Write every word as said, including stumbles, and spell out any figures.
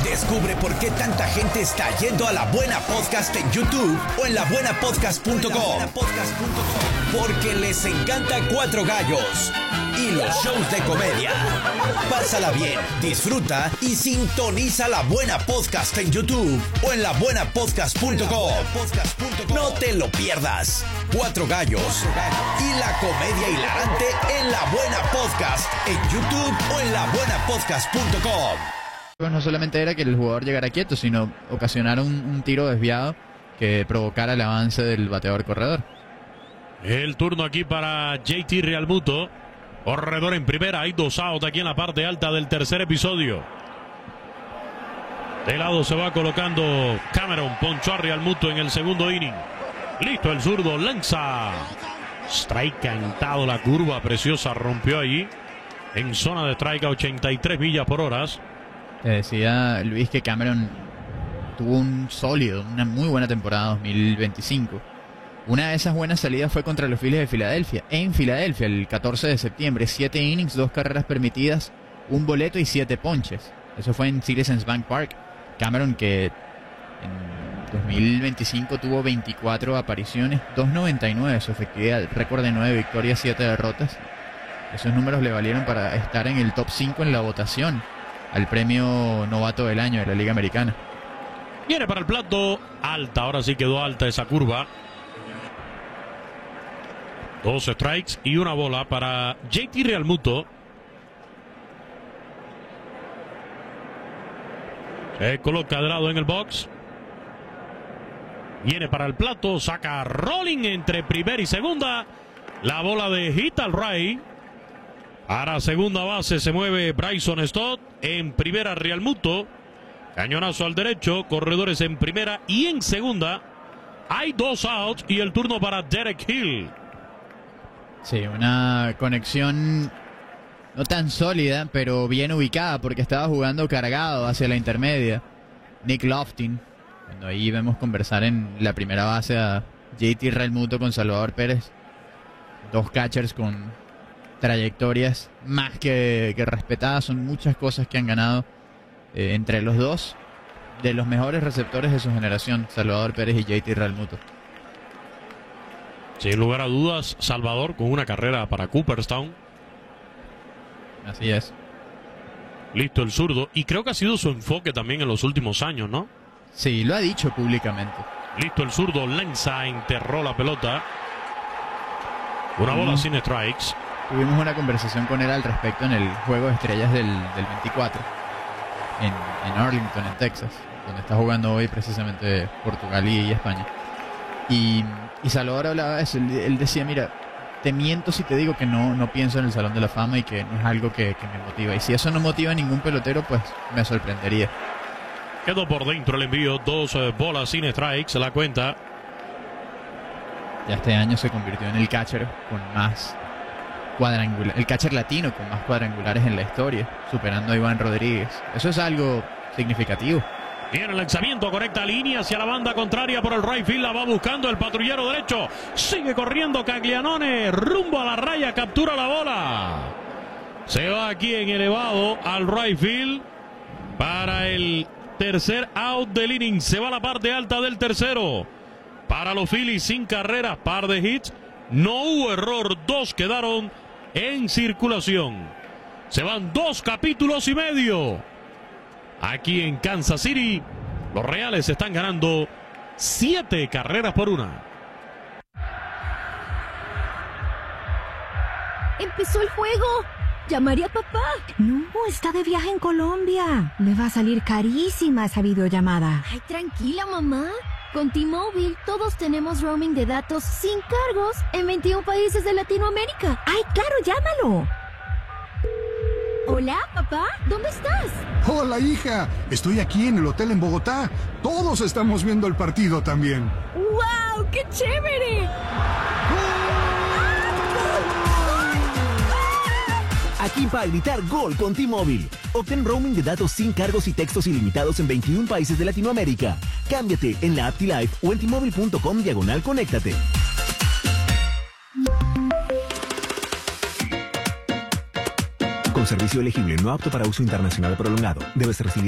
Descubre por qué tanta gente está yendo a La Buena Podcast en YouTube o en la buena podcast punto com. Porque les encanta Cuatro Gallos y los shows de comedia. Pásala bien, disfruta y sintoniza La Buena Podcast en YouTube o en la buena podcast punto com. No te lo pierdas. Cuatro Gallos y la comedia hilarante en La Buena Podcast en YouTube o en la buena podcast punto com. Pues no solamente era que el jugador llegara quieto, sino ocasionar un, un tiro desviado que provocara el avance del bateador corredor. El turno aquí para J T Realmuto. Corredor en primera, hay dos outs aquí en la parte alta del tercer episodio. De lado se va colocando Cameron, ponchó a Realmuto en el segundo inning. Listo el zurdo, lanza. Strike cantado, la curva preciosa rompió allí. En zona de strike a ochenta y tres millas por hora. Te decía Luis que Cameron tuvo un sólido, una muy buena temporada dos mil veinticinco. Una de esas buenas salidas fue contra los Phillies de Filadelfia, en Filadelfia, el catorce de septiembre. Siete innings, dos carreras permitidas, un boleto y siete ponches. Eso fue en Citizens Bank Park. Cameron, que en dos mil veinticinco tuvo veinticuatro apariciones, dos noventa y nueve su efectividad, récord de nueve victorias, siete derrotas. Esos números le valieron para estar en el top cinco en la votación al premio novato del año de la Liga Americana. Viene para el plato, alta, ahora sí quedó alta esa curva. Dos strikes y una bola para J T Realmuto. Se coloca de lado en el box. Viene para el plato, saca rolling entre primera y segunda. La bola de hit al right. Para segunda base se mueve Bryson Stott. En primera Realmuto. Cañonazo al derecho, corredores en primera y en segunda. Hay dos outs y el turno para Derek Hill. Sí, una conexión no tan sólida, pero bien ubicada porque estaba jugando cargado hacia la intermedia. Nick Loftin. Cuando ahí vemos conversar en la primera base a J T Realmuto con Salvador Pérez. Dos catchers con trayectorias más que, que respetadas. Son muchas cosas que han ganado eh, entre los dos. De los mejores receptores de su generación, Salvador Pérez y J T Realmuto. Sin lugar a dudas, Salvador con una carrera para Cooperstown. Así es. Listo el zurdo. Y creo que ha sido su enfoque también en los últimos años, ¿no? Sí, lo ha dicho públicamente. Listo el zurdo, lanza, enterró la pelota. Una bola mm. sin strikes. Tuvimos una conversación con él al respecto en el Juego de Estrellas del, del veinticuatro. En, en Arlington, en Texas. Donde está jugando hoy precisamente Portugal y España. Y... Y Salvador hablaba de eso, él, él decía, mira, te miento si te digo que no, no pienso en el Salón de la Fama y que no es algo que, que me motiva. Y si eso no motiva a ningún pelotero, pues me sorprendería. Quedó por dentro el envío, dos eh, bolas sin strikes, la cuenta. Ya este año se convirtió en el catcher con más cuadrangular, el catcher latino con más cuadrangulares en la historia, superando a Iván Rodríguez. Eso es algo significativo. Viene el lanzamiento, conecta línea hacia la banda contraria por el right field, la va buscando el patrullero derecho, sigue corriendo Caglianone, rumbo a la raya, captura la bola. Se va aquí en elevado al right field para el tercer out del inning, se va a la parte alta del tercero. Para los Phillies sin carreras, par de hits, no hubo error, dos quedaron en circulación. Se van dos capítulos y medio. Aquí en Kansas City, los Reales están ganando siete carreras por una. ¡Empezó el juego! ¿Llamaré a papá? No, está de viaje en Colombia. Le va a salir carísima esa videollamada. Ay, tranquila, mamá. Con T-Mobile todos tenemos roaming de datos sin cargos en veintiún países de Latinoamérica. ¡Ay, claro, llámalo! Hola, papá, ¿dónde estás? Hola, hija. Estoy aquí en el hotel en Bogotá. Todos estamos viendo el partido también. ¡Wow! ¡Qué chévere! Aquí para gritar gol con T-Mobile. Obtén roaming de datos sin cargos y textos ilimitados en veintiún países de Latinoamérica. Cámbiate en la app T-Life o en T-Mobile punto com diagonal conéctate. Con servicio elegible no apto para uso internacional prolongado. Debes recibir